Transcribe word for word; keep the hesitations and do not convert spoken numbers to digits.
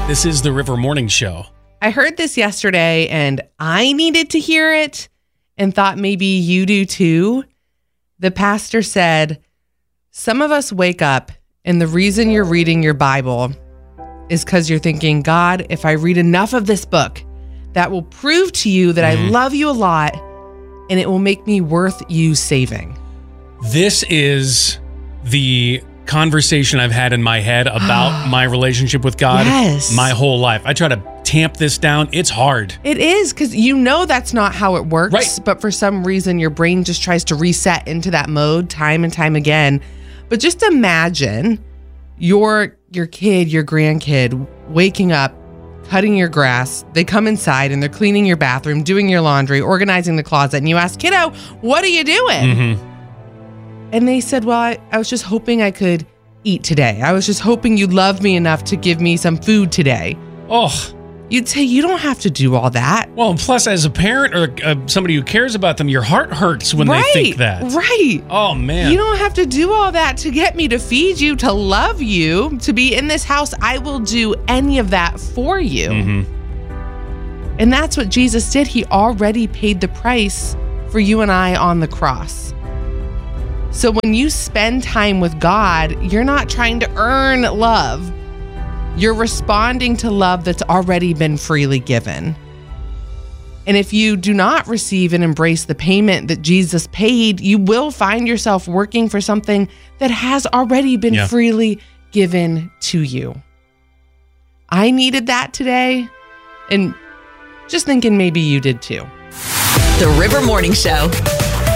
This is the River Morning Show. I heard this yesterday and I needed to hear it and thought maybe you do too. The pastor said, some of us wake up and the reason you're reading your Bible is because you're thinking, God, if I read enough of this book, that will prove to you that mm-hmm. I love you a lot and it will make me worth you saving. This is the conversation I've had in my head about my relationship with God yes. my whole life. I try to tamp this down. It's hard. It is, because you know that's not how it works, right. But for some reason your brain just tries to reset into that mode time and time again. But just imagine your your kid, your grandkid waking up, cutting your grass. They come inside and they're cleaning your bathroom, doing your laundry, organizing the closet, and you ask, kiddo, what are you doing? Mm-hmm. And they said, well, I, I was just hoping I could eat today. I was just hoping you'd love me enough to give me some food today. Oh. You'd say, you don't have to do all that. Well, and plus, as a parent or uh, somebody who cares about them, your heart hurts when right, they think that. Right. Oh, man. You don't have to do all that to get me to feed you, to love you, to be in this house. I will do any of that for you. Mm-hmm. And that's what Jesus did. He already paid the price for you and I on the cross. So when you spend time with God, you're not trying to earn love. You're responding to love that's already been freely given. And if you do not receive and embrace the payment that Jesus paid, you will find yourself working for something that has already been yeah. freely given to you. I needed that today, and just thinking maybe you did too. The River Morning Show.